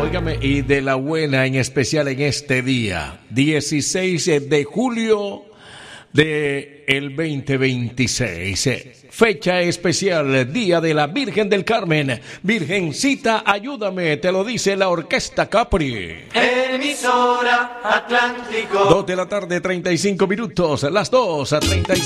Óigame, y de la buena en especial en este día, 16 de julio del 2026. Fecha especial, Día de la Virgen del Carmen. Virgencita, ayúdame, te lo dice la Orquesta Capri. Emisora Atlántico. 2 de la tarde, 35 minutos, las 2:35.